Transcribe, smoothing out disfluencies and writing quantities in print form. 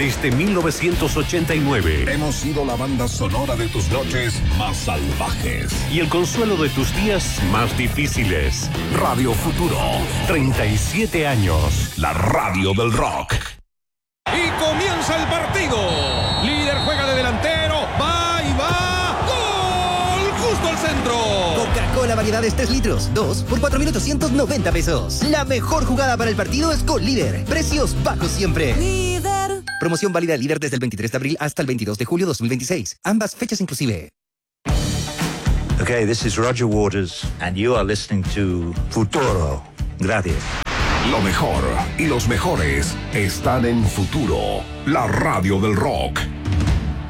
desde 1989. Hemos sido la banda sonora de tus noches más salvajes. Y el consuelo de tus días más difíciles. Radio Futuro. 37 años. La radio del rock. Y comienza el partido. Líder juega de delantero. Va y va. ¡Gol! Justo al centro. Coca-Cola variedades 3 litros. 2 por 4,890 pesos. La mejor jugada para el partido es con Líder. Precios bajos siempre. Líder. Promoción válida Líder desde el 23 de abril hasta el 22 de julio 2026. Ambas fechas inclusive. Okay, this is Roger Waters, and you are listening to Futuro. Gracias. Lo mejor y los mejores están en Futuro, la radio del rock.